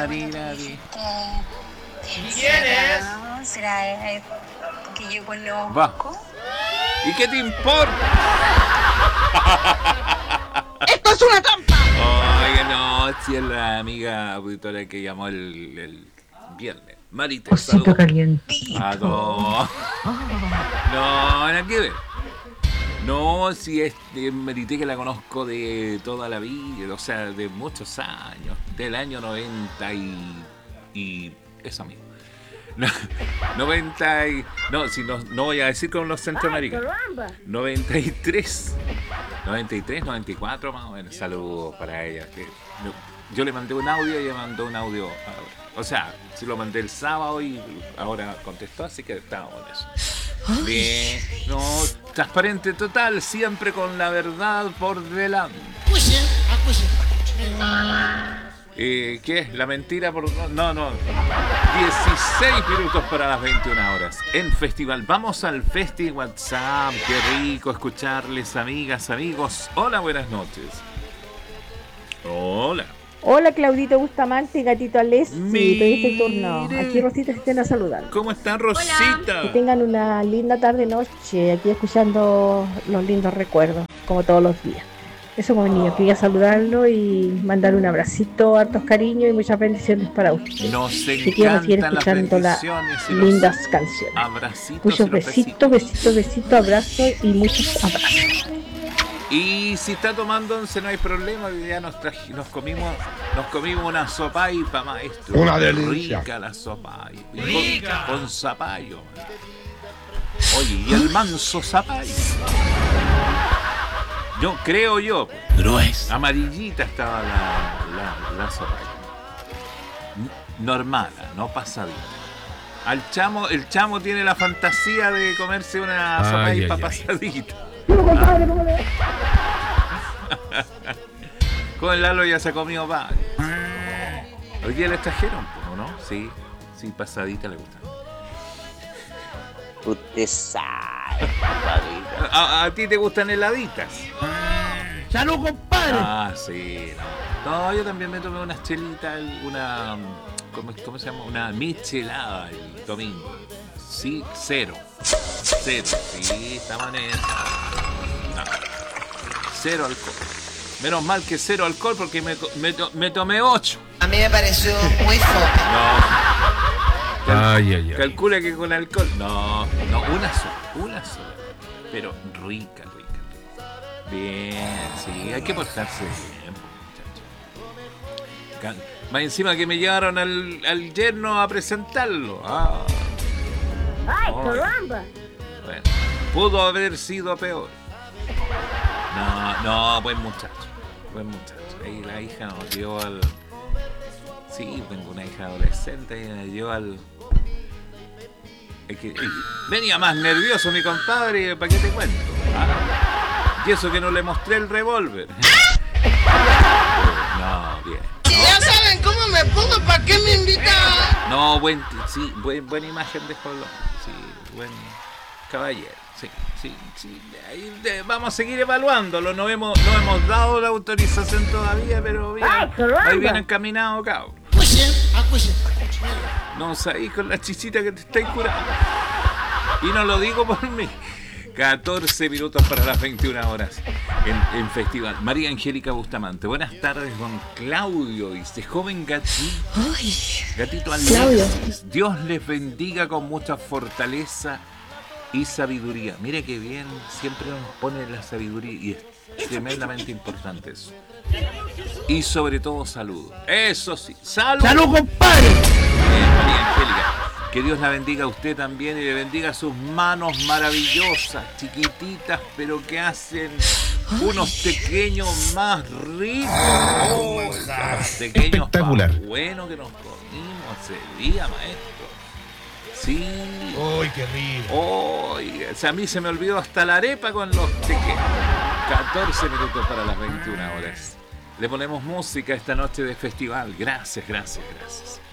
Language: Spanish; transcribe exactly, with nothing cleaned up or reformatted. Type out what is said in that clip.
Nari, Nari. ¿Quién es? ¿Será eh, que yo conozco? Va. ¿Y qué te importa? ¡Esto es una trampa! Oye, no, si es la amiga auditora que llamó el, el viernes. Marita, Osito caliente. Ah, no. No, nada que ver. No, si es de Marité, que la conozco de toda la vida, o sea, de muchos años, del año noventa y... y eso mismo. No, noventa y... No, si no, no voy a decir con los centroamericanos. noventa y tres. noventa y tres, noventa y cuatro más o menos. Saludos para ella. Que yo le mandé un audio y ella mandó un audio. O sea, si lo mandé el sábado y ahora contestó, así que estábamos en eso. Bien. No, transparente total, siempre con la verdad por delante. Eh, ¿Qué es? ¿La mentira por...? No, no. dieciséis minutos para las veintiuna horas. En Festival. Vamos al Festi WhatsApp. Qué rico escucharles, amigas, amigos. Hola, buenas noches. Hola. Hola, Claudito Bustamante y Gatito Alessi. Mire. Pediste el turno. Aquí Rosita se estén a saludar. ¿Cómo están, Rosita? Que tengan una linda tarde noche. Aquí escuchando los lindos recuerdos, como todos los días. Eso como niño, quería saludarlo y mandarle un abracito, hartos cariños y muchas bendiciones para usted. Nos que quiero seguir encantan escuchando las las bendiciones y lindas los canciones. abracitos Muchos y los besitos, besitos, besitos, abrazos y muchos abrazos. Y si está tomando once no hay problema, ya nos, traje, nos comimos nos comimos una sopaipa, maestro. Una delicia. Rica la sopaipa. Rica. Con, con zapallo. Oye, y el manso zapallo. Yo creo yo. Gruesa. Amarillita estaba la, la, la sopaipa. Normal, no pasadita. Al chamo, el chamo tiene la fantasía de comerse una sopaipa pasadita. Con el Lalo ya se ha comido pan. Hoy día le trajeron, ¿no? Sí, sí, pasadita le gusta. Usted sabe, ¿A, a ti te gustan heladitas? ¡Salud, compadre! Ah, sí, no. No, yo también me tomé unas chelitas, una... ¿Cómo, cómo se llama? Una michelada el domingo. Sí, cero. Cero, sí, estamos en eso. No. Cero alcohol. Menos mal que cero alcohol porque me, me, me tomé ocho. A mí me pareció muy fome. No. Cal, ay, ay, ay. Calcula que con alcohol. No, no, una sola, una sola. Pero rica, rica, rica. Bien, sí, hay que portarse bien, muchachos. Más encima que me llevaron al, al yerno a presentarlo. Ah. ¡Ay, Oh. caramba! Bueno, pudo haber sido peor. No, no, buen muchacho. Buen muchacho. Ahí la hija nos dio al... Sí, tengo una hija adolescente y me dio al... Es que, es que venía más nervioso mi compadre, ¿para qué te cuento? Ah, y eso que no le mostré el revólver. No, bien. Si ya saben cómo me pongo, ¿para qué me invitan? No, buen, sí, buen, buena imagen de Jolón. Sí, buen caballero. Sí, sí, sí. Ahí de, vamos a seguir evaluándolo. No hemos, no hemos dado la autorización todavía, pero bien, ¡ay, caramba! ahí bien encaminado, cabrón. No sabéis con la chichita que te estáis curando. Y no lo digo por mí. catorce minutos para las veintiuna horas en, en Festival. María Angélica Bustamante. Buenas tardes, don Claudio. Dice, joven gatito. Ay, Gatito Claudio. Alexis. Dios les bendiga con mucha fortaleza y sabiduría. Mire que bien, siempre nos pone la sabiduría y es tremendamente importante eso. Y sobre todo salud. Eso sí, salud. ¡Salud, compadre! Bien, María Angélica. Que Dios la bendiga a usted también y le bendiga sus manos maravillosas, chiquititas, pero que hacen unos pequeños más ricos. Oh, pequeños espectacular. más buenos que nos comimos ese día, maestro. Sí. ¡Uy, qué rico! Oiga, o sea, a mí se me olvidó hasta la arepa con los pequeños. catorce minutos para las veintiuna horas. Le ponemos música esta noche de festival. Gracias, gracias, gracias.